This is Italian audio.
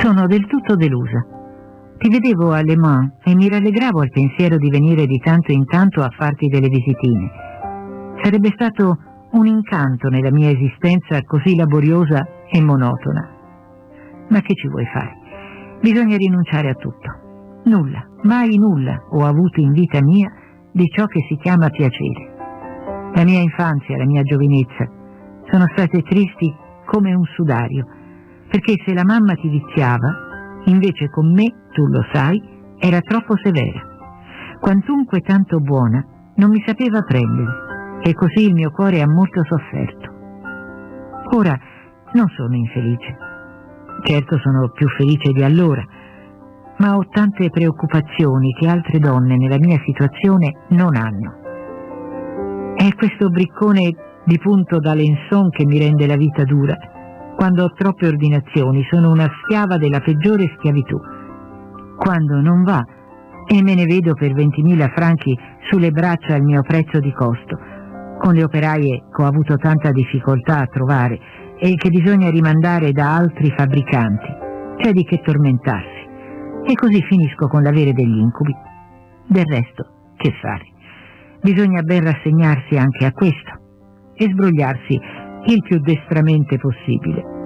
Sono del tutto delusa. Ti vedevo a Le Mans e mi rallegravo al pensiero di venire di tanto in tanto a farti delle visitine. Sarebbe stato un incanto nella mia esistenza così laboriosa e monotona. Ma che ci vuoi fare? Bisogna rinunciare a tutto. Nulla, mai nulla ho avuto in vita mia di ciò che si chiama piacere. La mia infanzia, la mia giovinezza sono state tristi come un sudario, perché se la mamma ti viziava, invece con me, tu lo sai, era troppo severa. Quantunque tanto buona, non mi sapeva prendere, e così il mio cuore ha molto sofferto. Ora non sono infelice. Certo sono più felice di allora, ma ho tante preoccupazioni che altre donne nella mia situazione non hanno. È questo briccone di punto d'Alençon che mi rende la vita dura. Quando ho troppe ordinazioni sono una schiava della peggiore schiavitù. Quando non va, e me ne vedo per 20.000 franchi sulle braccia al mio prezzo di costo, con le operaie che ho avuto tanta difficoltà a trovare e che bisogna rimandare da altri fabbricanti, c'è di che tormentarsi, e così finisco con l'avere degli incubi. Del resto, che fare? Bisogna ben rassegnarsi anche a questo e sbrogliarsi il più destramente possibile.